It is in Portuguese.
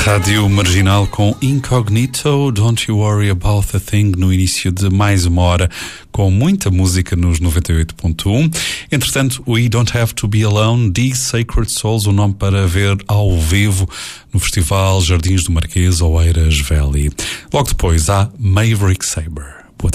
Rádio Marginal com Incognito, Don't You Worry About a Thing, no início de mais uma hora, com muita música nos 98.1. Entretanto, We Don't Have to Be Alone, The Sacred Souls, o nome para ver ao vivo no Festival Jardins do Marquês, Oeiras Valley. Logo depois há Maverick Sabre.